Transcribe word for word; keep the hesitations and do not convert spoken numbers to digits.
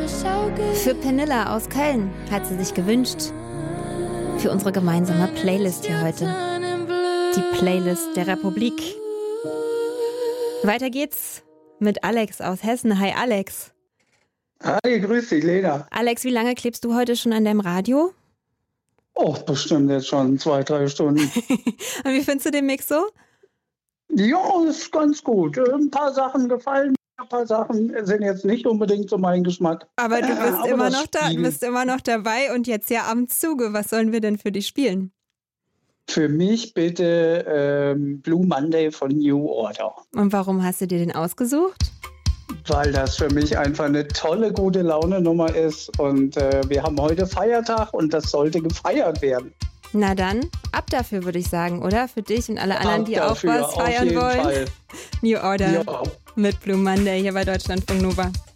Für Penilla aus Köln hat sie sich gewünscht. Für unsere gemeinsame Playlist hier heute. Die Playlist der Republik. Weiter geht's mit Alex aus Hessen. Hi Alex. Hi, grüß dich, Lena. Alex, wie lange klebst du heute schon an deinem Radio? Oh, bestimmt jetzt schon zwei, drei Stunden. Und wie findest du den Mix so? Ja, ist ganz gut. Ein paar Sachen gefallen mir, ein paar Sachen sind jetzt nicht unbedingt so mein Geschmack. Aber du bist, Aber immer, das noch da, Spiel- bist immer noch dabei und jetzt ja am Zuge. Was sollen wir denn für dich spielen? Für mich bitte ähm, Blue Monday von New Order. Und warum hast du dir den ausgesucht? Weil das für mich einfach eine tolle, gute Laune-Nummer ist. Und äh, wir haben heute Feiertag und das sollte gefeiert werden. Na dann, ab dafür würde ich sagen, oder? Für dich und alle anderen, Ab die dafür, auch was auf feiern jeden wollen. Fall. New Order Ja. mit Blue Monday hier bei Deutschlandfunk Nova.